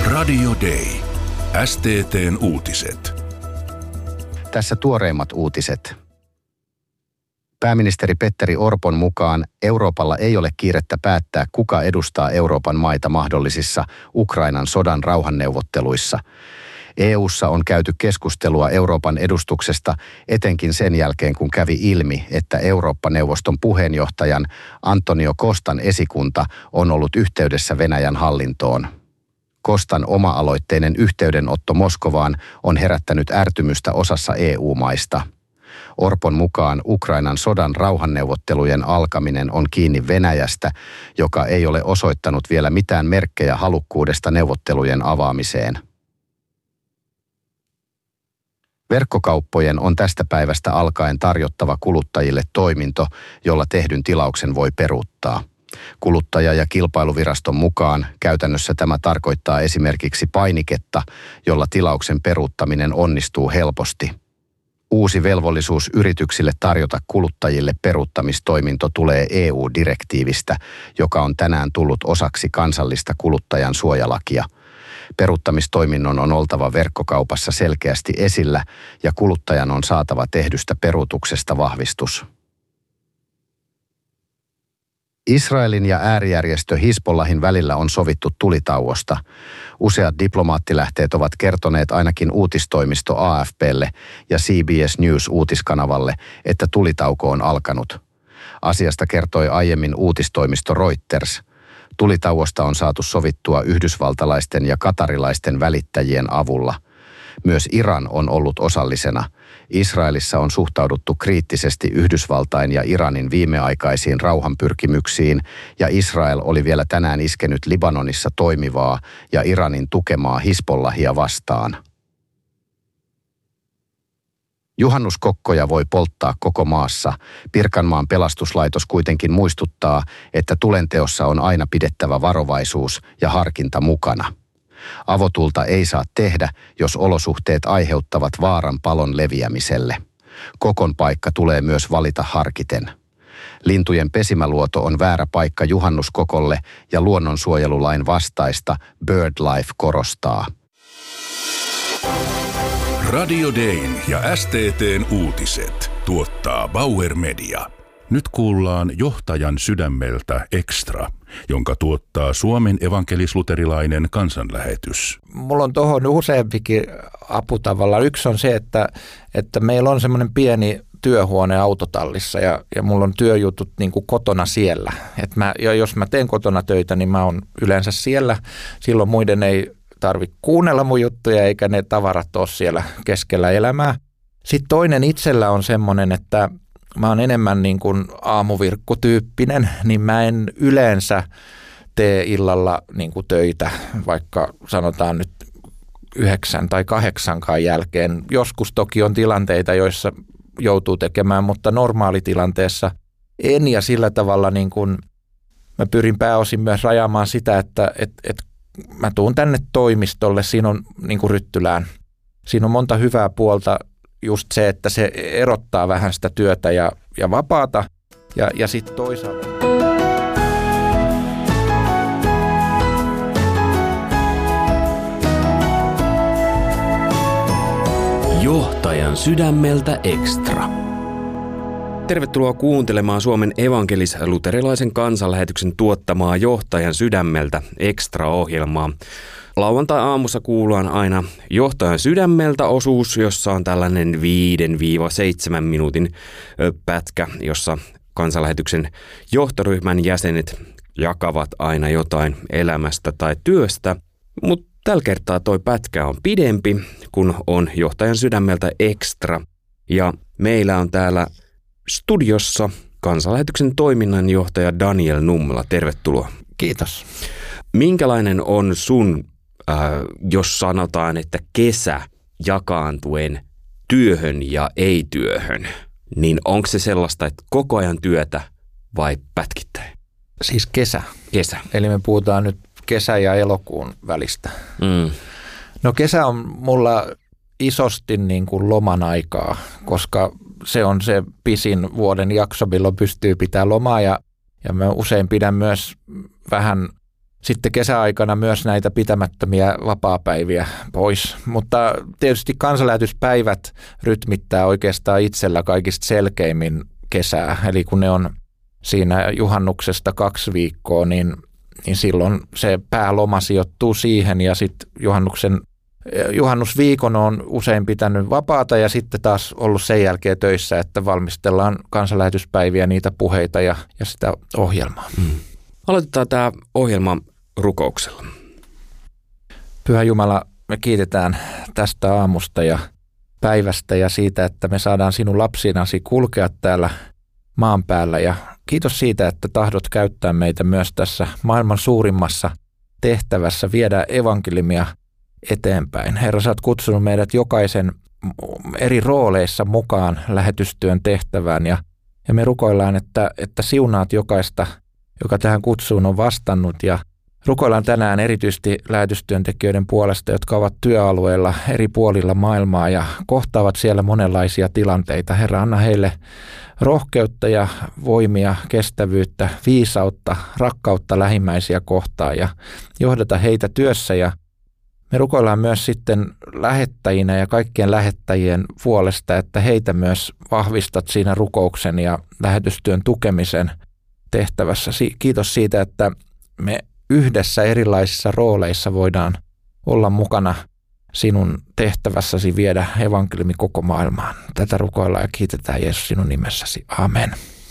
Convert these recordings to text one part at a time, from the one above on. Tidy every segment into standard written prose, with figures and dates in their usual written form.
Radio Day. STT:n uutiset. Tässä tuoreimmat uutiset. Pääministeri Petteri Orpon mukaan Euroopalla ei ole kiirettä päättää, kuka edustaa Euroopan maita mahdollisissa Ukrainan sodan rauhanneuvotteluissa. EU:ssa on käyty keskustelua Euroopan edustuksesta etenkin sen jälkeen, kun kävi ilmi, että Eurooppa-neuvoston puheenjohtajan Antonio Costan esikunta on ollut yhteydessä Venäjän hallintoon. Costan oma-aloitteinen yhteydenotto Moskovaan on herättänyt ärtymystä osassa EU-maista. Orpon mukaan Ukrainan sodan rauhanneuvottelujen alkaminen on kiinni Venäjästä, joka ei ole osoittanut vielä mitään merkkejä halukkuudesta neuvottelujen avaamiseen. Verkkokauppojen on tästä päivästä alkaen tarjottava kuluttajille toiminto, jolla tehdyn tilauksen voi peruuttaa. Kuluttaja- ja kilpailuviraston mukaan käytännössä tämä tarkoittaa esimerkiksi painiketta, jolla tilauksen peruuttaminen onnistuu helposti. Uusi velvollisuus yrityksille tarjota kuluttajille peruuttamistoiminto tulee EU-direktiivistä, joka on tänään tullut osaksi kansallista kuluttajan suojalakia. Peruuttamistoiminnon on oltava verkkokaupassa selkeästi esillä ja kuluttajan on saatava tehdystä peruutuksesta vahvistus. Israelin ja äärijärjestö Hizbollahin välillä on sovittu tulitauosta. Useat diplomaattilähteet ovat kertoneet ainakin uutistoimisto AFP:lle ja CBS News-uutiskanavalle, että tulitauko on alkanut. Asiasta kertoi aiemmin uutistoimisto Reuters. Tulitauosta on saatu sovittua yhdysvaltalaisten ja katarilaisten välittäjien avulla. Myös Iran on ollut osallisena. Israelissa on suhtauduttu kriittisesti Yhdysvaltain ja Iranin viimeaikaisiin rauhanpyrkimyksiin, ja Israel oli vielä tänään iskenyt Libanonissa toimivaa ja Iranin tukemaa Hizbollahia vastaan. Juhannuskokkoja voi polttaa koko maassa. Pirkanmaan pelastuslaitos kuitenkin muistuttaa, että tulenteossa on aina pidettävä varovaisuus ja harkinta mukana. Avotulta ei saa tehdä, jos olosuhteet aiheuttavat vaaran palon leviämiselle. Kokon paikka tulee myös valita harkiten. Lintujen pesimäluoto on väärä paikka juhannuskokolle ja luonnonsuojelulain vastaista BirdLife korostaa. Radio Dayn ja STT:n uutiset tuottaa Bauer Media. Nyt kuullaan Johtajan sydämeltä Extra, jonka tuottaa Suomen evankelis-luterilainen kansanlähetys. Mulla on tuohon useampikin apu tavallaan. Yksi on se, että meillä on semmoinen pieni työhuone autotallissa ja mulla on työjutut niin kuin kotona siellä. Jos mä teen kotona töitä, niin mä oon yleensä siellä. Silloin muiden ei tarvitse kuunnella mun juttuja eikä ne tavarat ole siellä keskellä elämää. Sitten toinen itsellä on semmoinen, että mä oon enemmän niin kuin aamuvirkkutyyppinen, niin mä en yleensä tee illalla niin kuin töitä, vaikka sanotaan nyt 9 tai 8 jälkeen. Joskus toki on tilanteita, joissa joutuu tekemään, mutta normaalitilanteessa en, ja sillä tavalla niin kuin mä pyrin pääosin myös rajaamaan sitä, että mä tuun tänne toimistolle, siinä on niin kuin Ryttylään. Siinä on monta hyvää puolta, just se, että se erottaa vähän sitä työtä ja vapaata ja sitten toisaalta. Johtajan sydämeltä Extra. Tervetuloa kuuntelemaan Suomen evankelis-luterilaisen kansanlähetyksen tuottamaa Johtajan sydämeltä Extra-ohjelmaa. Lauantai-aamussa kuullaan aina Johtajan sydämeltä -osuus, jossa on tällainen 5-7 minuutin pätkä, jossa kansanlähetyksen johtoryhmän jäsenet jakavat aina jotain elämästä tai työstä. Mutta tällä kertaa toi pätkä on pidempi, kun on Johtajan sydämeltä Extra. Ja meillä on täällä studiossa kansanlähetyksen toiminnanjohtaja Daniel Nummela. Tervetuloa. Kiitos. Minkälainen on sun, jos sanotaan, että kesä jakaantuen työhön ja ei-työhön, niin onko se sellaista, että koko ajan työtä vai pätkittäin? Siis kesä. Kesä. Eli me puhutaan nyt kesä- ja elokuun välistä. No kesä on mulla isosti niin kuin loman aikaa, koska se on se pisin vuoden jakso, milloin pystyy pitämään lomaa ja mä usein pidän myös vähän sitten kesäaikana myös näitä pitämättömiä vapaapäiviä pois. Mutta tietysti kansanlähetyspäivät rytmittää oikeastaan itsellä kaikista selkeimmin kesää. Eli kun ne on siinä juhannuksesta 2 viikkoa, niin silloin se pääloma sijoittuu siihen ja sitten juhannusviikon on usein pitänyt vapaata ja sitten taas ollut sen jälkeen töissä, että valmistellaan kansanlähetyspäiviä, niitä puheita ja sitä ohjelmaa. Aloitetaan tämä ohjelma rukouksella. Pyhä Jumala, me kiitetään tästä aamusta ja päivästä ja siitä, että me saadaan sinun lapsinasi kulkea täällä maan päällä. Ja kiitos siitä, että tahdot käyttää meitä myös tässä maailman suurimmassa tehtävässä, viedä evankeliumia eteenpäin. Herra, sä oot kutsunut meidät jokaisen eri rooleissa mukaan lähetystyön tehtävään ja me rukoillaan, että siunaat jokaista, joka tähän kutsuun on vastannut ja rukoillaan tänään erityisesti lähetystyöntekijöiden puolesta, jotka ovat työalueilla eri puolilla maailmaa ja kohtaavat siellä monenlaisia tilanteita. Herra, anna heille rohkeutta ja voimia, kestävyyttä, viisautta, rakkautta lähimmäisiä kohtaan ja johdata heitä työssä. Ja me rukoillaan myös sitten lähettäjinä ja kaikkien lähettäjien puolesta, että heitä myös vahvistat siinä rukouksen ja lähetystyön tukemisen tehtävässä. Kiitos siitä, että me yhdessä erilaisissa rooleissa voidaan olla mukana sinun tehtävässäsi viedä evankeliumi koko maailmaan. Tätä rukoillaan ja kiitetään Jeesus sinun nimessäsi. Amen.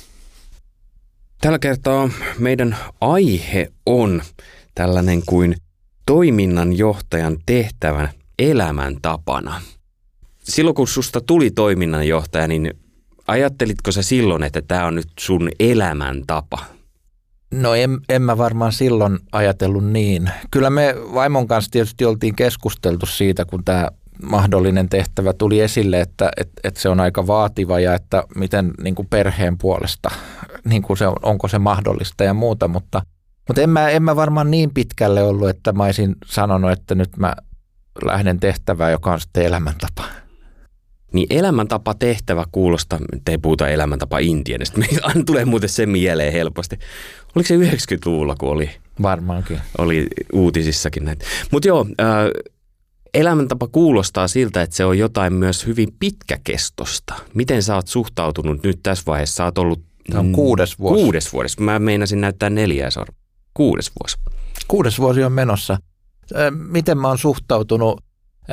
Tällä kertaa meidän aihe on tällainen kuin toiminnanjohtajan tehtävän elämäntapana. Silloin kun susta tuli toiminnanjohtaja, niin ajattelitko sä silloin, että tämä on nyt sun elämäntapa? No en mä varmaan silloin ajatellut niin. Kyllä me vaimon kanssa tietysti oltiin keskusteltu siitä, kun tämä mahdollinen tehtävä tuli esille, että se on aika vaativa ja että miten niin kuin perheen puolesta, niin kuin onko se mahdollista ja muuta. Mutta en mä varmaan niin pitkälle ollut, että mä olisin sanonut, että nyt mä lähden tehtävään, joka on sitten elämäntapa. Niin elämäntapa tehtävä kuulostaa, ei puhuta elämäntapa intianista, aina tulee muuten se mieleen helposti. Oliko se 90-luvulla, kun oli? Varmaankin. Oli uutisissakin näitä. Mutta joo, elämäntapa kuulostaa siltä, että se on jotain myös hyvin pitkäkestosta. Miten sä oot suhtautunut nyt tässä vaiheessa? Sä oot ollut... Tämä on 6. vuosi. 6 vuodessa. Mä meinasin näyttää 4 sormen. 6 vuosi. 6 vuosi on menossa. Miten mä oon suhtautunut?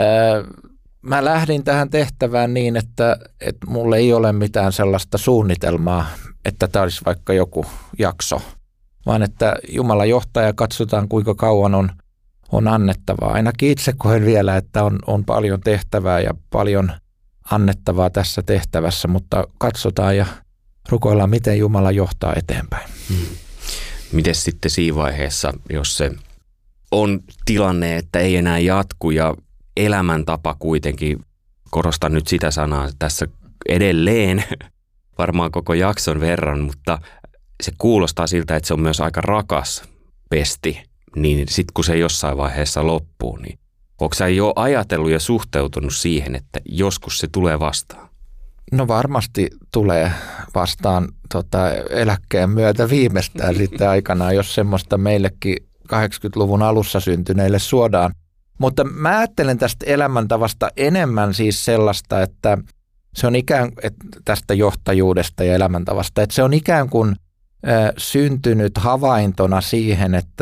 Mä lähdin tähän tehtävään niin, että mulla ei ole mitään sellaista suunnitelmaa, että tämä olisi vaikka joku jakso, vaan että Jumala johtaa ja katsotaan kuinka kauan on annettavaa. Ainakin itse koen vielä, että on paljon tehtävää ja paljon annettavaa tässä tehtävässä, mutta katsotaan ja rukoillaan, miten Jumala johtaa eteenpäin. Mites sitten siinä vaiheessa, jos se on tilanne, että ei enää jatku ja elämäntapa kuitenkin, korostan nyt sitä sanaa tässä edelleen, varmaan koko jakson verran, mutta se kuulostaa siltä, että se on myös aika rakas pesti, niin sitten kun se jossain vaiheessa loppuu, niin onko sä jo ajatellut ja suhteutunut siihen, että joskus se tulee vastaan? No varmasti tulee vastaan eläkkeen myötä viimeistään sitten aikanaan, jos semmoista meillekin 80-luvun alussa syntyneille suodaan. Mutta mä ajattelen tästä elämäntavasta enemmän siis sellaista, että se on ikään kuin tästä johtajuudesta ja elämäntavasta, että se on ikään kuin syntynyt havaintona siihen, että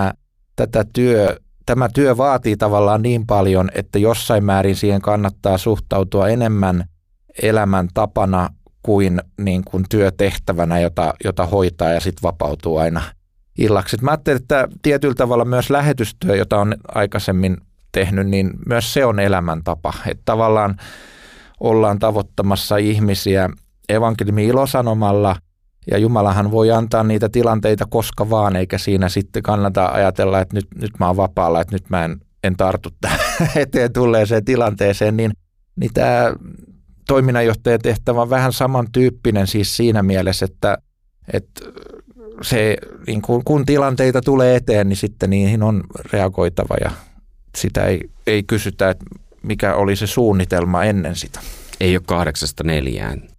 tämä työ vaatii tavallaan niin paljon, että jossain määrin siihen kannattaa suhtautua enemmän elämäntapana kuin, niin kuin työtehtävänä, jota hoitaa ja sitten vapautuu aina illaksi. Mä ajattelin, että tietyllä tavalla myös lähetystyö, jota on aikaisemmin tehnyt, niin myös se on elämäntapa. Että tavallaan ollaan tavoittamassa ihmisiä evankeliumin ilosanomalla ja Jumalahan voi antaa niitä tilanteita koska vaan, eikä siinä sitten kannata ajatella, että nyt mä oon vapaalla, että nyt mä en tartu tähän eteen tulleeseen tilanteeseen, niin tämä toiminnanjohtajan tehtävä on vähän samantyyppinen siis siinä mielessä, että se, niin kun tilanteita tulee eteen, niin sitten niihin on reagoitava ja sitä ei kysytä, että mikä oli se suunnitelma ennen sitä. Ei ole 8-4.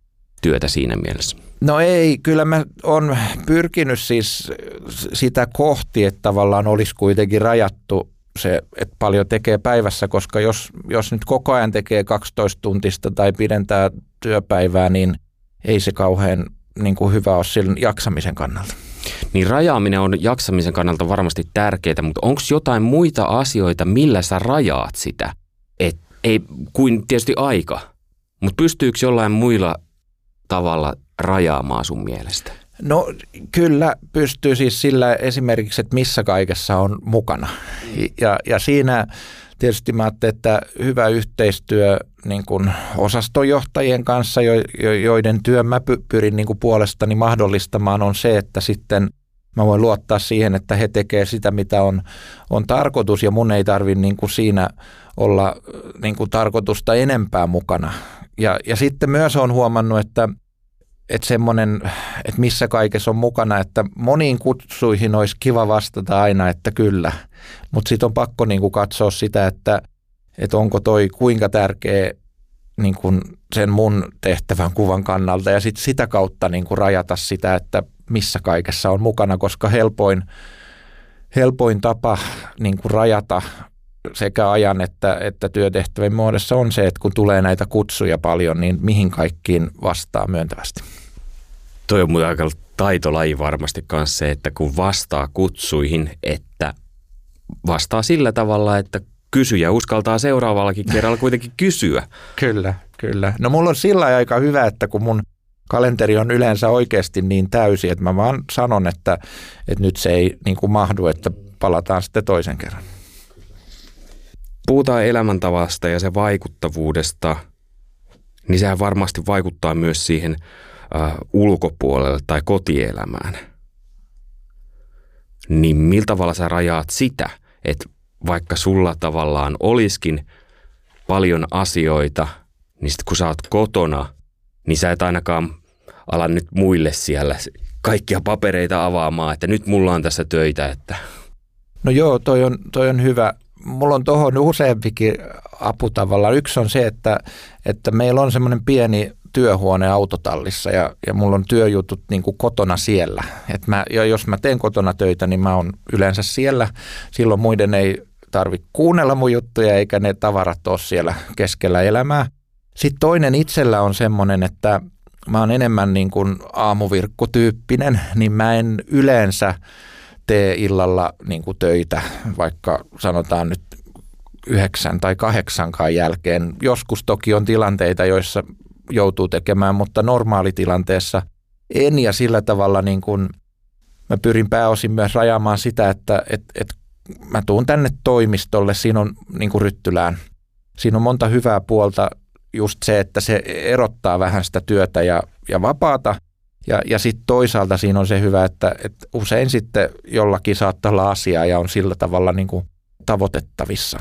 työtä siinä mielessä? No ei, kyllä mä oon pyrkinyt siis sitä kohti, että tavallaan olisi kuitenkin rajattu se, että paljon tekee päivässä, koska jos nyt koko ajan tekee 12 tuntista tai pidentää työpäivää, niin ei se kauhean niin kuin hyvä ole sillä jaksamisen kannalta. Niin rajaaminen on jaksamisen kannalta varmasti tärkeää, mutta onko jotain muita asioita, millä sä rajaat sitä? Ei kuin tietysti aika, mutta pystyykö jollain muilla tavalla rajaamaan sun mielestä? No kyllä pystyy siis sillä esimerkiksi, että missä kaikessa on mukana. Ja siinä tietysti mä ajattelin, että hyvä yhteistyö niin kuin osastonjohtajien kanssa, joiden työn mä pyrin niin kuin puolestani mahdollistamaan, on se, että sitten mä voin luottaa siihen, että he tekevät sitä, mitä on tarkoitus, ja mun ei tarvitse niin kuin siinä olla niin kuin tarkoitusta enempää mukana. Ja sitten myös olen huomannut, että semmoinen, että missä kaikessa on mukana, että moniin kutsuihin olisi kiva vastata aina, että kyllä. Mutta sitten on pakko niin kuin katsoa sitä, että onko toi kuinka tärkeä niin kuin sen mun tehtävän kuvan kannalta, ja sitten sitä kautta niin kuin rajata sitä, että missä kaikessa on mukana, koska helpoin tapa niin kuin rajata sekä ajan että työtehtävien muodossa on se, että kun tulee näitä kutsuja paljon, niin mihin kaikkiin vastaa myöntävästi. Toi on muuten aika taitolaji varmasti kanssa se, että kun vastaa kutsuihin, että vastaa sillä tavalla, että kysyjä uskaltaa seuraavallakin kerralla kuitenkin kysyä. Kyllä. No mulla on sillä aika hyvä, että kun mun kalenteri on yleensä oikeasti niin täysi, että mä vaan sanon, että nyt se ei niin kuin mahdu, että palataan sitten toisen kerran. Puhutaan elämäntavasta ja sen vaikuttavuudesta, niin sehän varmasti vaikuttaa myös siihen ulkopuolelle tai kotielämään. Niin millä tavalla sä rajaat sitä, että vaikka sulla tavallaan olisikin paljon asioita, niin sitten kun sä oot kotona, niin sä et ainakaan ala nyt muille siellä kaikkia papereita avaamaan, että nyt mulla on tässä töitä. Että. No joo, toi on hyvä. Mulla on tuohon useampikin apu tavallaan. Yksi on se, että meillä on semmoinen pieni työhuone autotallissa ja mulla on työjutut niin kuin kotona siellä. Jos mä teen kotona töitä, niin mä oon yleensä siellä. Silloin muiden ei tarvitse kuunnella mun juttuja eikä ne tavarat ole siellä keskellä elämää. Sitten toinen itsellä on semmoinen, että mä oon enemmän niin kuin aamuvirkkutyyppinen, niin mä en yleensä tee illalla niin kuin töitä, vaikka sanotaan nyt 9 tai 8 jälkeen. Joskus toki on tilanteita, joissa joutuu tekemään, mutta normaalitilanteessa en, ja sillä tavalla niin kuin mä pyrin pääosin myös rajaamaan sitä, että mä tuun tänne toimistolle, siinä on niin kuin Ryttylään. Siinä on monta hyvää puolta, just se, että se erottaa vähän sitä työtä ja vapaata. Ja sitten toisaalta siinä on se hyvä, että usein sitten jollakin saattaa olla asiaa ja on sillä tavalla niin kuin tavoitettavissa.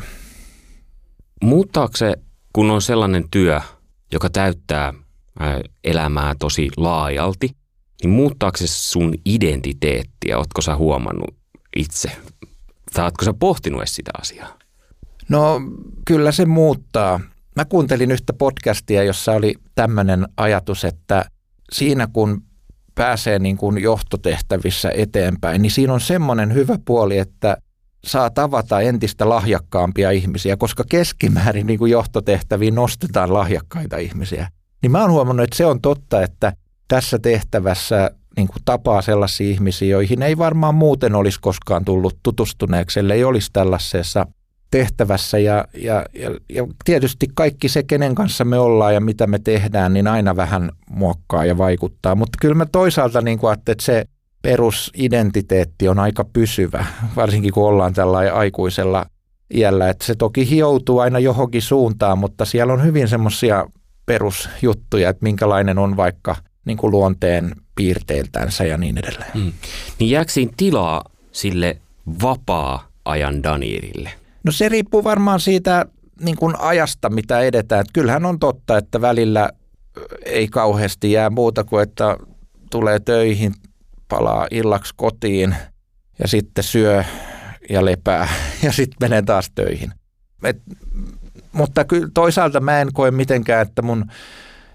Muuttaako se, kun on sellainen työ, joka täyttää elämää tosi laajalti, niin muuttaako se sun identiteettiä? Ootko sä huomannut itse? Tai ootko sä pohtinut edes sitä asiaa? No kyllä se muuttaa. Mä kuuntelin yhtä podcastia, jossa oli tämmöinen ajatus, että siinä kun pääsee niin kuin johtotehtävissä eteenpäin, niin siinä on semmoinen hyvä puoli, että saa tavata entistä lahjakkaampia ihmisiä, koska keskimäärin niin kuin johtotehtäviin nostetaan lahjakkaita ihmisiä. Niin mä oon huomannut, että se on totta, että tässä tehtävässä niin kuin tapaa sellaisia ihmisiä, joihin ei varmaan muuten olisi koskaan tullut tutustuneeksi, ellei olisi tällaisessa tehtävässä. Ja tietysti kaikki se, kenen kanssa me ollaan ja mitä me tehdään, niin aina vähän muokkaa ja vaikuttaa. Mutta kyllä mä toisaalta niin kuin ajattelin, että se perusidentiteetti on aika pysyvä, varsinkin kun ollaan tällainen aikuisella iällä. Että se toki hioutuu aina johonkin suuntaan, mutta siellä on hyvin semmoisia perusjuttuja, että minkälainen on vaikka niin kuin luonteen piirteiltänsä ja niin edelleen. Niin jääkö siinä tilaa sille vapaa-ajan Danielille? No se riippuu varmaan siitä niin kuin ajasta, mitä edetään. Että kyllähän on totta, että välillä ei kauheasti jää muuta kuin, että tulee töihin, palaa illaksi kotiin ja sitten syö ja lepää ja sitten menee taas töihin. Mutta toisaalta mä en koe mitenkään, että mun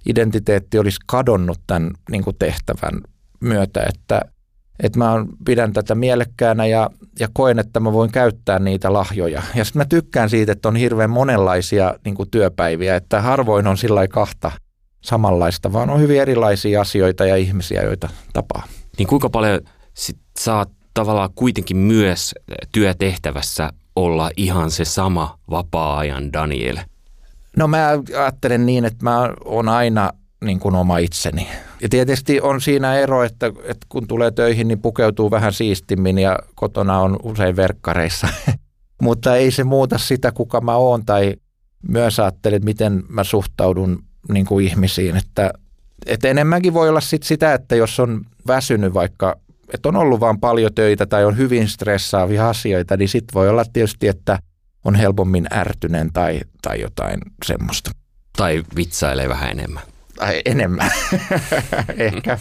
identiteetti olisi kadonnut tämän niin kuin tehtävän myötä, että mä pidän tätä mielekkäänä ja koen, että mä voin käyttää niitä lahjoja. Ja sitten mä tykkään siitä, että on hirveän monenlaisia niin kuin työpäiviä, että harvoin on sillä kahta samanlaista, vaan on hyvin erilaisia asioita ja ihmisiä, joita tapaa. Niin kuinka paljon sit saat tavallaan kuitenkin myös työtehtävässä olla ihan se sama vapaa-ajan Daniel? No mä ajattelen niin, että mä oon aina niin kuin oma itseni. Ja tietysti on siinä ero, että kun tulee töihin, niin pukeutuu vähän siistimmin ja kotona on usein verkkareissa. Mutta ei se muuta sitä, kuka mä oon, tai myös ajattelen, miten mä suhtaudun niin kuin ihmisiin. Että enemmänkin voi olla sitä, että jos on väsynyt vaikka, että on ollut vaan paljon töitä tai on hyvin stressaavia asioita, niin sitten voi olla tietysti, että on helpommin ärtyneen tai jotain semmoista. Tai vitsailee vähän enemmän. Tai enemmän, ehkä.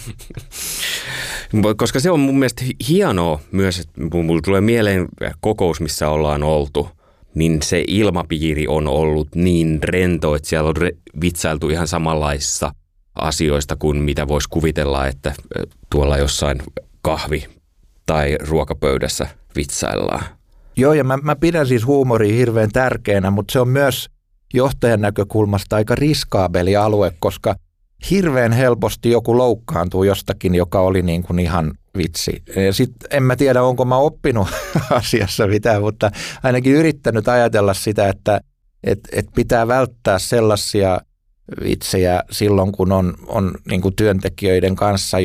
Koska se on mun mielestä hienoa myös, että mulla tulee mieleen kokous, missä ollaan oltu, niin se ilmapiiri on ollut niin rento, että siellä on vitsailtu ihan samanlaisissa asioista kuin mitä voisi kuvitella, että tuolla jossain kahvi- tai ruokapöydässä vitsaillaan. Joo, ja mä pidän siis huumoria hirveän tärkeänä, mutta se on myös johtajan näkökulmasta aika riskaabeli alue, koska hirveän helposti joku loukkaantuu jostakin, joka oli niin kuin ihan vitsi. Ja sitten en mä tiedä, onko mä oppinut asiassa mitään, mutta ainakin yrittänyt ajatella sitä, että pitää välttää sellaisia vitsejä silloin, kun on niin kuin työntekijöiden kanssa,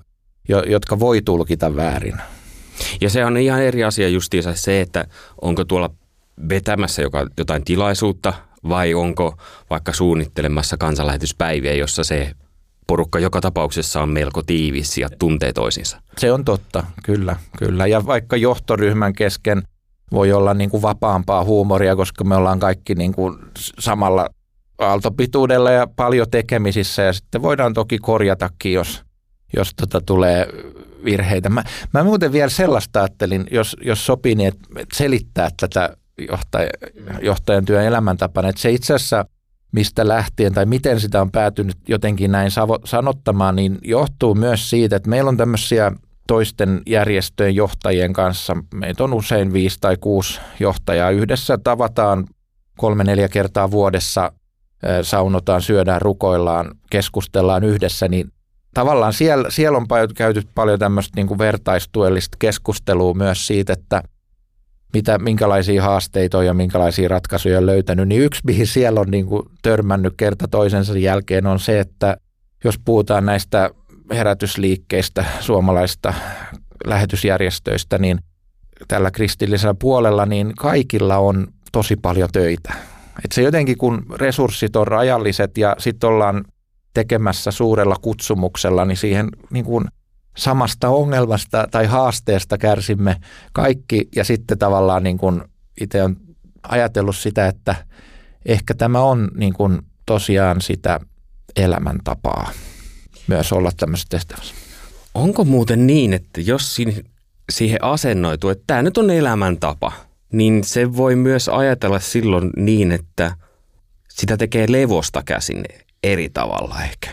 jotka voi tulkita väärin. Ja se on ihan eri asia justiinsa se, että onko tuolla vetämässä jotain tilaisuutta vai onko vaikka suunnittelemassa kansanlähetyspäiviä, jossa se porukka joka tapauksessa on melko tiivis ja tuntee toisinsa. Se on totta, kyllä. Ja vaikka johtoryhmän kesken voi olla niin kuin vapaampaa huumoria, koska me ollaan kaikki niin kuin samalla aaltopituudella ja paljon tekemisissä ja sitten voidaan toki korjatakin, jos tulee virheitä. Mä muuten vielä sellaista ajattelin, jos sopii, niin että selittää tätä johtajan työn elämäntapana, että se itse asiassa mistä lähtien tai miten sitä on päätynyt jotenkin näin sanottamaan, niin johtuu myös siitä, että meillä on tämmöisiä toisten järjestöjen johtajien kanssa, meitä on usein 5 tai 6 johtajaa yhdessä, tavataan 3-4 kertaa vuodessa, saunotaan, syödään, rukoillaan, keskustellaan yhdessä, niin tavallaan siellä on käyty paljon tämmöistä niin kuin vertaistuellista keskustelua myös siitä, että minkälaisia haasteita on ja minkälaisia ratkaisuja on löytänyt, niin yksi, mihin siellä on niin kuin törmännyt kerta toisensa jälkeen, on se, että jos puhutaan näistä herätysliikkeistä, suomalaisista lähetysjärjestöistä, niin tällä kristillisellä puolella, niin kaikilla on tosi paljon töitä. Et se jotenkin, kun resurssit on rajalliset ja sitten ollaan tekemässä suurella kutsumuksella, niin siihen niin kuin samasta ongelmasta tai haasteesta kärsimme kaikki ja sitten tavallaan niin kuin itse olen ajatellut sitä, että ehkä tämä on niin kuin tosiaan sitä elämäntapaa myös olla tämmöisessä tehtävässä. Onko muuten niin, että jos siihen asennoituu, että tämä nyt on elämäntapa, niin se voi myös ajatella silloin niin, että sitä tekee levosta käsin eri tavalla ehkä?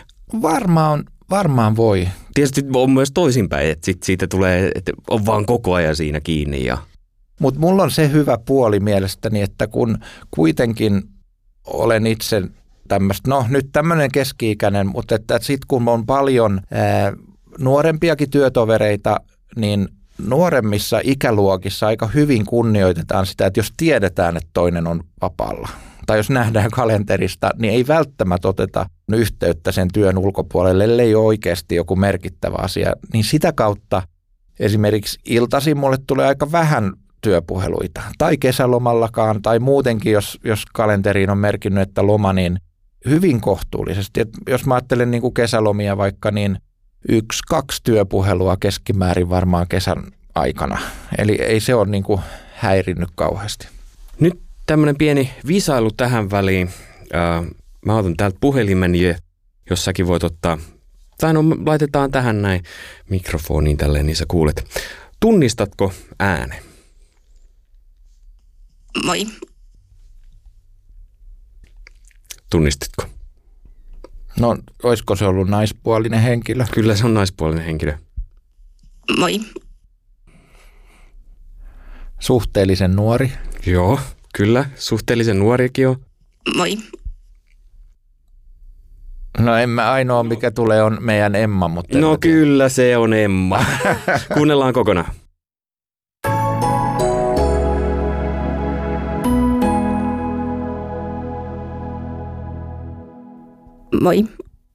Varmaan voi. Tietysti on myös toisinpäin, että siitä tulee, että on vaan koko ajan siinä kiinni. Mutta mulla on se hyvä puoli mielestäni, että kun kuitenkin olen itse tämmöistä, nyt tämmöinen keski-ikäinen, mutta että sitten kun on paljon nuorempiakin työtovereita, niin nuoremmissa ikäluokissa aika hyvin kunnioitetaan sitä, että jos tiedetään, että toinen on vapaalla tai jos nähdään kalenterista, niin ei välttämättä oteta yhteyttä sen työn ulkopuolelle, ellei ole oikeasti joku merkittävä asia. Niin sitä kautta esimerkiksi iltaisin mulle tulee aika vähän työpuheluita tai kesälomallakaan tai muutenkin, jos kalenteriin on merkinnyt, että loma, niin hyvin kohtuullisesti. Et jos mä ajattelen niin kuin kesälomia vaikka, niin 1-2 työpuhelua keskimäärin varmaan kesän aikana. Eli ei se ole niin kuin häirinnyt kauheasti. Nyt tämmöinen pieni visailu tähän väliin. Mä otan täältä puhelimen, jossakin voit ottaa, tai no laitetaan tähän näin mikrofoniin tälleen, niin sä kuulet. Tunnistatko äänen? Moi. Tunnistitko? No, olisiko se ollut naispuolinen henkilö? Kyllä se on naispuolinen henkilö. Moi. Suhteellisen nuori? Joo, kyllä. Suhteellisen nuorikin on. Moi. No en mä ainoa, mikä tulee, on meidän Emma, mutta... No kyllä se on Emma. Kuunnellaan kokonaan. Moi.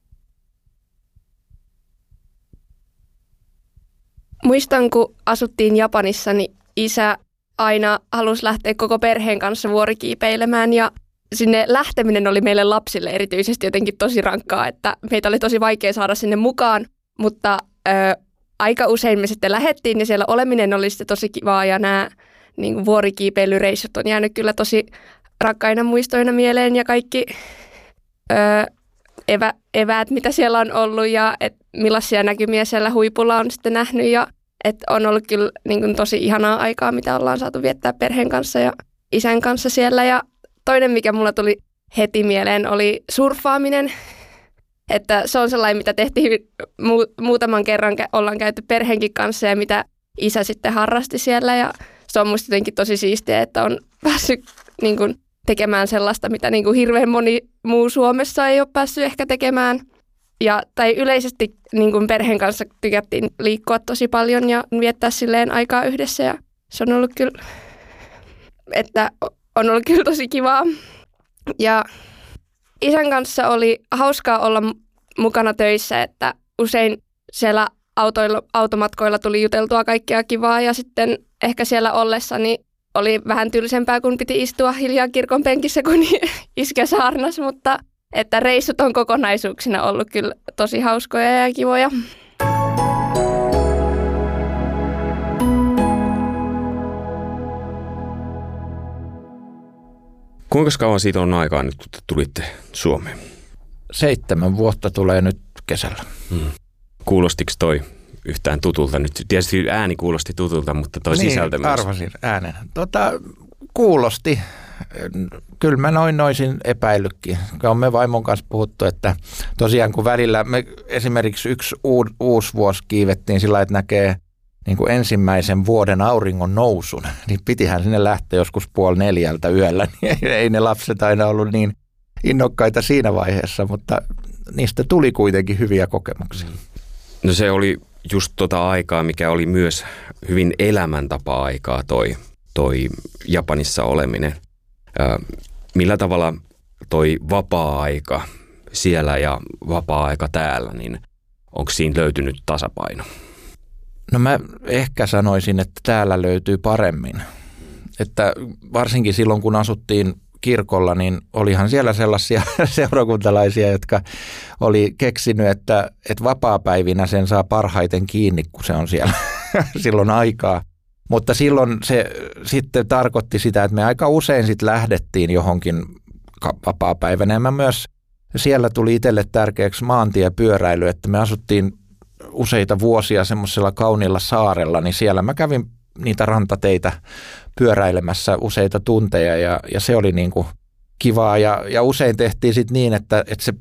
Muistan, kun asuttiin Japanissa, niin isä aina halusi lähteä koko perheen kanssa vuorikiipeilemään ja sinne lähteminen oli meille lapsille erityisesti jotenkin tosi rankkaa, että meitä oli tosi vaikea saada sinne mukaan, mutta aika usein me sitten lähdettiin ja siellä oleminen oli sitten tosi kivaa ja nämä niin kuin vuorikiipeilyreissut on jäänyt kyllä tosi rakkaina muistoina mieleen ja kaikki eväät, mitä siellä on ollut ja millaisia näkymiä siellä huipulla on sitten nähnyt ja että on ollut kyllä niin kuin tosi ihanaa aikaa, mitä ollaan saatu viettää perheen kanssa ja isän kanssa siellä. Ja toinen, mikä mulla tuli heti mieleen, oli surffaaminen. Että se on sellainen, mitä tehtiin muutaman kerran, ollaan käyty perheenkin kanssa ja mitä isä sitten harrasti siellä. Ja se on musta jotenkin tosi siistiä, että on päässyt niin kuin tekemään sellaista, mitä niin kuin hirveän moni muu Suomessa ei ole päässyt ehkä tekemään. Tai yleisesti niin kuin perheen kanssa tykättiin liikkua tosi paljon ja viettää silleen aikaa yhdessä. Ja se on ollut kyllä tosi kivaa. Ja isän kanssa oli hauskaa olla mukana töissä, että usein siellä automatkoilla tuli juteltua kaikkea kivaa ja sitten ehkä siellä ollessani oli vähän tylsempää, kun piti istua hiljaa kirkon penkissä, kun iskä saarnas, mutta että reissut on kokonaisuuksina ollut kyllä tosi hauskoja ja kivoja. Kuinka kauan siitä on aikaa nyt, kun tulitte Suomeen? 7 vuotta tulee nyt kesällä. Kuulostiko toi yhtään tutulta nyt? Tietysti ääni kuulosti tutulta, mutta toi sisältö myös. Arvasin äänen. Kuulosti. Kyllä mä noisin epäillytkin. On me vaimon kanssa puhuttu, että tosiaan kun välillä me esimerkiksi yksi uusi vuosi kiivettiin sillä, että näkee niin kuin ensimmäisen vuoden auringon nousun, niin pitihän sinne lähteä joskus 3:30 yöllä. Ei ne lapset aina ollut niin innokkaita siinä vaiheessa, mutta niistä tuli kuitenkin hyviä kokemuksia. No se oli just aikaa, mikä oli myös hyvin elämäntapa-aikaa toi Japanissa oleminen. Millä tavalla toi vapaa-aika siellä ja vapaa-aika täällä, niin onko siinä löytynyt tasapaino? No mä ehkä sanoisin, että täällä löytyy paremmin. Että varsinkin silloin, kun asuttiin kirkolla, niin olihan siellä sellaisia seurakuntalaisia, jotka oli keksinyt, että vapaapäivinä sen saa parhaiten kiinni, kun se on siellä silloin aikaa. Mutta silloin se sitten tarkoitti sitä, että me aika usein sitten lähdettiin johonkin vapaapäivänä. Ja mä myös siellä tuli itselle tärkeäksi maantiepyöräily, että me asuttiin useita vuosia semmoisella kauniilla saarella, niin siellä mä kävin niitä rantateitä pyöräilemässä useita tunteja ja se oli niin kuin kivaa. Ja usein tehtiin sitten niin, että se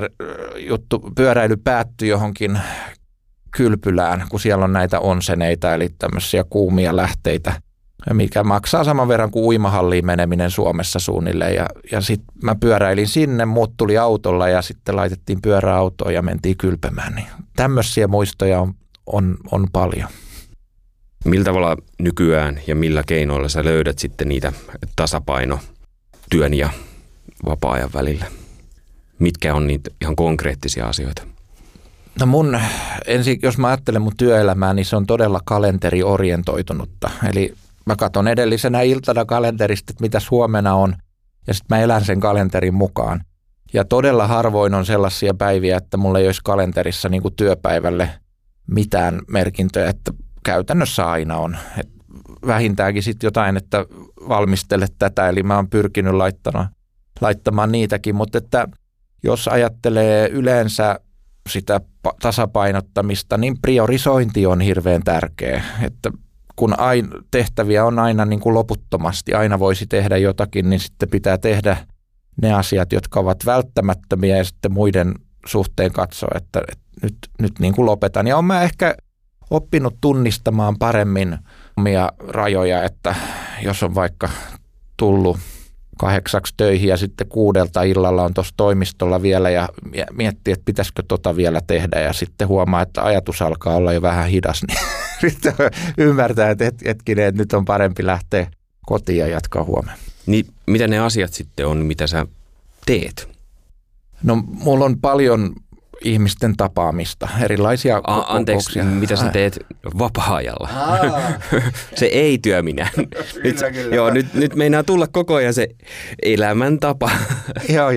pyöräily päättyi johonkin kylpylään, kun siellä on näitä onseneita, eli tämmöisiä kuumia lähteitä, mikä maksaa saman verran kuin uimahalliin meneminen Suomessa suunnilleen. Ja sitten mä pyöräilin sinne, muut tuli autolla ja sitten laitettiin pyöräautoon ja mentiin kylpemään. Niin tämmöisiä muistoja on paljon. Millä tavalla nykyään ja millä keinoilla sä löydät sitten niitä tasapaino työn ja vapaa-ajan välillä? Mitkä on niitä ihan konkreettisia asioita? No ensin, jos mä ajattelen mun työelämää, niin se on todella kalenteriorientoitunutta. Eli mä katson edellisenä iltana kalenterista, että mitäs huomenna on, ja sitten mä elän sen kalenterin mukaan. Ja todella harvoin on sellaisia päiviä, että mulla ei olisi kalenterissa niin kuin työpäivälle mitään merkintöjä, että käytännössä aina on. Et vähintäänkin sitten jotain, että valmistele tätä, eli mä oon pyrkinyt laittamaan niitäkin, mutta että jos ajattelee yleensä sitä tasapainottamista, niin priorisointi on hirveän tärkeä, että kun tehtäviä on aina niin kuin loputtomasti, aina voisi tehdä jotakin, niin sitten pitää tehdä ne asiat, jotka ovat välttämättömiä ja sitten muiden suhteen katsoa, että nyt niin kuin lopetan. Ja olen mä ehkä oppinut tunnistamaan paremmin omia rajoja, että jos on vaikka tullut 8 töihin ja sitten 6 illalla on tuossa toimistolla vielä ja miettii, että pitäisikö vielä tehdä ja sitten huomaa, että ajatus alkaa olla jo vähän hidas, niin sitten ymmärtää, että hetkinen, että nyt on parempi lähteä kotiin ja jatkaa huomenna. Niin mitä ne asiat sitten on, mitä sä teet? No mulla on paljon ihmisten tapaamista, erilaisia Anteeksi, mitä sä teet vapaa-ajalla? Se ei-työ minä. Kyllä. Joo, nyt meinaa tulla koko ajan se elämäntapa. Joo.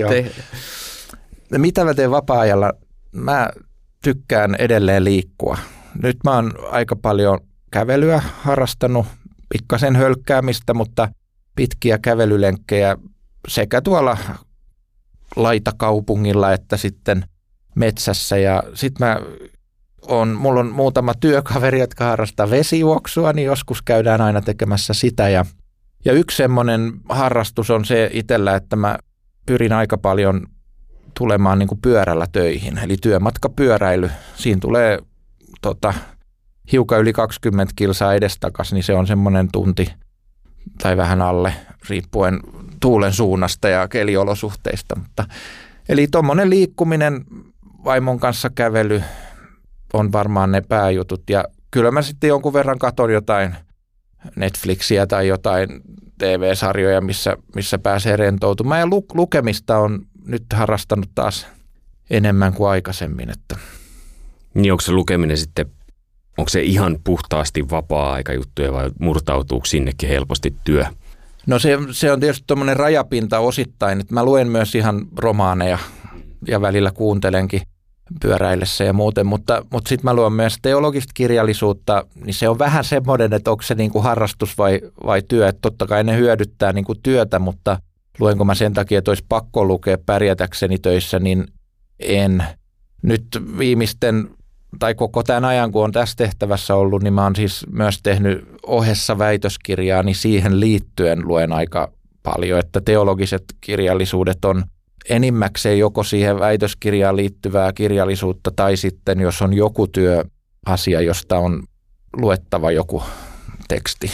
Mitä mä teen vapaa-ajalla? Mä tykkään edelleen liikkua. Nyt mä oon aika paljon kävelyä harrastanut, pikkasen hölkkäämistä, mutta pitkiä kävelylenkkejä sekä tuolla laitakaupungilla että sitten metsässä. Ja sitten mulla on muutama työkaveri, jotka harrastaa vesijuoksua, niin joskus käydään aina tekemässä sitä. Ja yksi semmoinen harrastus on se itsellä, että mä pyrin aika paljon tulemaan niin kuin pyörällä töihin. Eli työmatkapyöräily. Siinä tulee hiukan yli 20 kilsaa edestakaisin, niin se on semmoinen tunti tai vähän alle, riippuen tuulen suunnasta ja keliolosuhteista. Eli tuommoinen liikkuminen, vaimon kanssa kävely on varmaan ne pääjutut. Ja kyllä mä sitten jonkun verran katon jotain Netflixiä tai jotain TV-sarjoja, missä pääsee rentoutumaan. Ja lukemista on nyt harrastanut taas enemmän kuin aikaisemmin. Niin onko se lukeminen sitten, onko se ihan puhtaasti vapaa-aikajuttuja vai murtautuuko sinnekin helposti työ? No se on tietysti tuommoinen rajapinta osittain, että mä luen myös ihan romaaneja ja välillä kuuntelenkin pyöräillessä ja muuten, mutta sitten mä luen myös teologista kirjallisuutta, niin se on vähän semmoinen, että onko se niinku harrastus vai työ, että totta kai ne hyödyttää niinku työtä, mutta luenko mä sen takia, että olisi pakko lukea pärjätäkseni töissä, niin en. Nyt viimeisten tai koko tämän ajan, kun on tässä tehtävässä ollut, niin mä oon siis myös tehnyt ohessa väitöskirjaa, niin siihen liittyen luen aika paljon, että teologiset kirjallisuudet on enimmäkseen joko siihen väitöskirjaan liittyvää kirjallisuutta tai sitten, jos on joku työasia, josta on luettava joku teksti.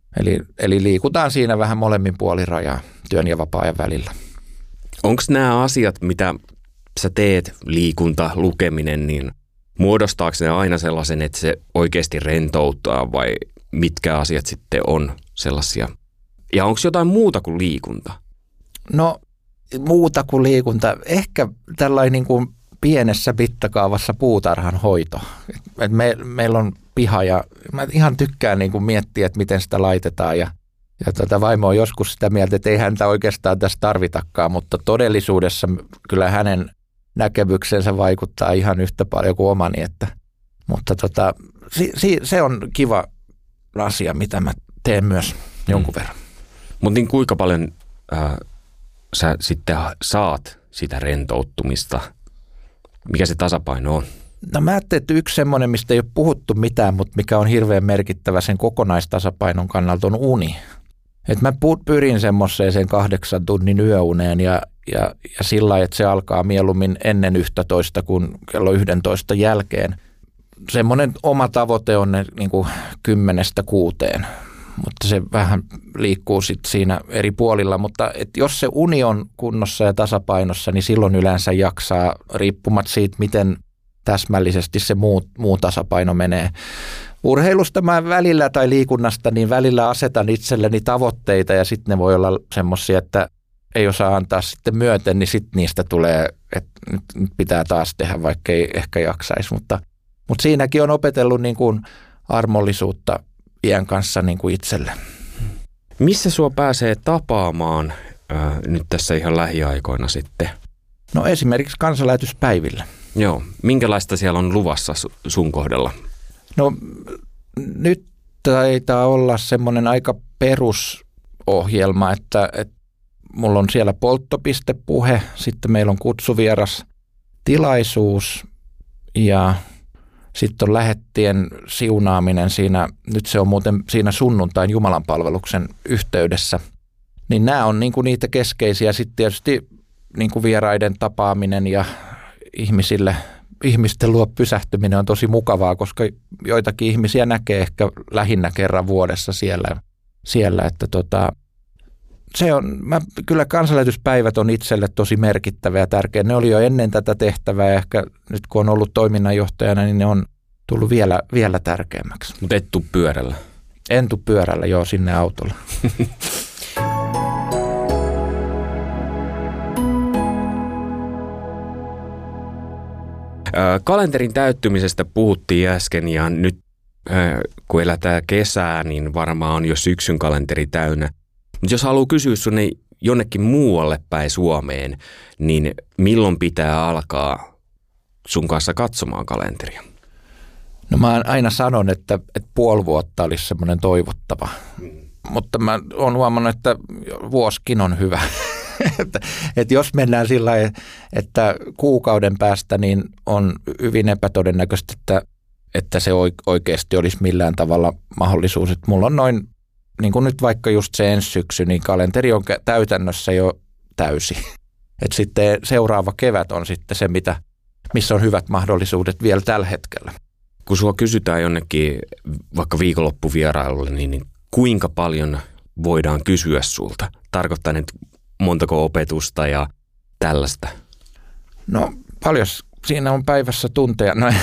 Eli liikutaan siinä vähän molemmin puolin rajaa työn ja vapaa-ajan välillä. Onko nämä asiat, mitä sä teet, liikunta, lukeminen, niin muodostaako ne aina sellaisen, että se oikeasti rentouttaa vai mitkä asiat sitten on sellaisia? Ja onko jotain muuta kuin liikunta? No muuta kuin liikunta. Ehkä tällainen niin kuin pienessä mittakaavassa puutarhan hoito. Meillä on piha ja mä ihan tykkään niin kuin miettiä, että miten sitä laitetaan ja vaimo on joskus sitä mieltä, että ei häntä oikeastaan tässä tarvitakaan, mutta todellisuudessa kyllä hänen näkemyksensä vaikuttaa ihan yhtä paljon kuin omani, mutta se on kiva asia, mitä mä teen myös jonkun verran. Mutta niin kuinka paljon sä sitten saat sitä rentouttumista? Mikä se tasapaino on? No mä ajattelin, että yksi semmoinen, mistä ei ole puhuttu mitään, mutta mikä on hirveän merkittävä sen kokonaistasapainon kannalta on uni. Et mä pyrin semmoiseen 8 tunnin yöuneen ja sillä lailla, että se alkaa mieluummin ennen 11 kuin kello 11 jälkeen. Semmoinen oma tavoite on ne niin kuin 10-6, mutta se vähän liikkuu sitten siinä eri puolilla. Mutta jos se uni on kunnossa ja tasapainossa, niin silloin yleensä jaksaa riippumatta siitä, miten täsmällisesti se muu tasapaino menee. Urheilusta mä välillä tai liikunnasta, niin välillä asetan itselleni tavoitteita ja sitten ne voi olla semmoisia, että ei osaa antaa sitten myöten, niin sitten niistä tulee, että nyt pitää taas tehdä, vaikka ei ehkä jaksaisi. Mutta siinäkin on opetellut niin kuin armollisuutta iän kanssa niin kuin itselle. Missä sua pääsee tapaamaan nyt tässä ihan lähiaikoina sitten? No esimerkiksi kansanlähetyspäivillä. Joo. Minkälaista siellä on luvassa sun kohdalla? No nyt taitaa olla semmoinen aika perusohjelma, että mulla on siellä polttopistepuhe, sitten meillä on kutsuvieras tilaisuus ja sitten on lähettien siunaaminen siinä, nyt se on muuten siinä sunnuntain jumalanpalveluksen yhteydessä. Niin nämä on niinku niitä keskeisiä, sitten tietysti niinku vieraiden tapaaminen ihmisten luo pysähtyminen on tosi mukavaa, koska joitakin ihmisiä näkee ehkä lähinnä kerran vuodessa siellä että kyllä kansanlähetyspäivät on itselle tosi merkittävä ja tärkeä. Ne oli jo ennen tätä tehtävää ja ehkä nyt kun on ollut toiminnanjohtajana, niin ne on tullut vielä tärkeämmäksi. Mutta et tuu pyörällä? En tuu pyörällä, joo, sinne autolla. Kalenterin täyttymisestä puhuttiin äsken ja nyt kun eletään kesää, niin varmaan on jo syksyn kalenteri täynnä. Mutta jos haluaa kysyä sinne jonnekin muualle päin Suomeen, niin milloin pitää alkaa sun kanssa katsomaan kalenteria? No mä aina sanon, että puoli vuotta olisi semmoinen toivottava, mutta mä oon huomannut, että vuosikin on hyvä. että jos mennään sillä lailla, että kuukauden päästä, niin on hyvin epätodennäköistä, että se oikeasti olisi millään tavalla mahdollisuus. Että mulla on noin, niin kuin nyt vaikka just se ensi syksy, niin kalenteri on täytännössä jo täysi. Että sitten seuraava kevät on sitten se, missä on hyvät mahdollisuudet vielä tällä hetkellä. Kun sua kysytään jonnekin vaikka viikonloppuvierailulle, niin kuinka paljon voidaan kysyä sulta? Tarkoittaa nyt montako opetusta ja tällaista? No paljon siinä on päivässä tunteja. No,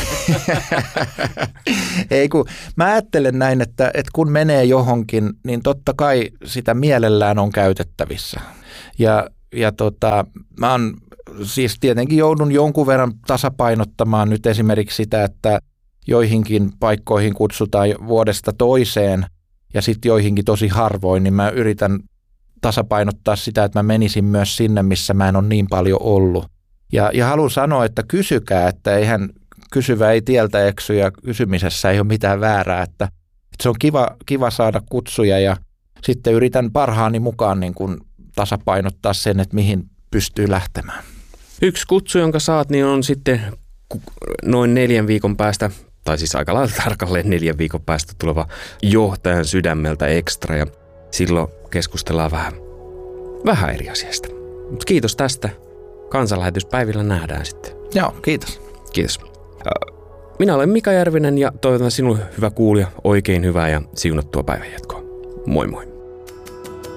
ei kun mä ajattelen näin, että kun menee johonkin, niin totta kai sitä mielellään on käytettävissä. Ja mä on siis tietenkin joudun jonkun verran tasapainottamaan nyt esimerkiksi sitä, että joihinkin paikkoihin kutsutaan vuodesta toiseen ja sitten joihinkin tosi harvoin, niin mä yritän tasapainottaa sitä, että mä menisin myös sinne, missä mä en ole niin paljon ollut. Ja haluan sanoa, että kysykää, että eihän kysyvä ei tieltä eksy ja kysymisessä ei ole mitään väärää, että se on kiva saada kutsuja ja sitten yritän parhaani mukaan niin kuin tasapainottaa sen, että mihin pystyy lähtemään. Yksi kutsu, jonka saat, niin on sitten noin 4 viikon päästä, tai siis aika lailla tarkalleen 4 viikon päästä tuleva Johtajan sydämeltä Extra ja silloin keskustellaan vähän eri asiasta. Mut kiitos tästä. Kansanlähetyspäivillä nähdään sitten. Joo, kiitos. Kiitos. Minä olen Mika Järvinen ja toivotan sinulle, hyvä kuulija, oikein hyvää ja siunattua päivänjatkoa. Moi moi.